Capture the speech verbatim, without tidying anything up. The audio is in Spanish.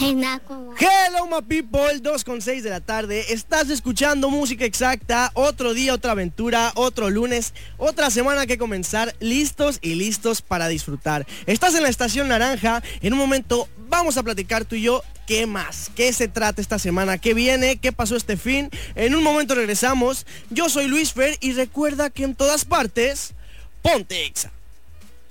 Hello my people, dos con seis de la tarde. Estás escuchando Música Exacta. Otro día, otra aventura, otro lunes, otra semana que comenzar. Listos y listos para disfrutar. Estás en la Estación Naranja. En un momento vamos a platicar tú y yo qué más, qué se trata esta semana, qué viene, qué pasó este fin. En un momento regresamos. Yo soy Luis Fer y recuerda que en todas partes, ponte Exa.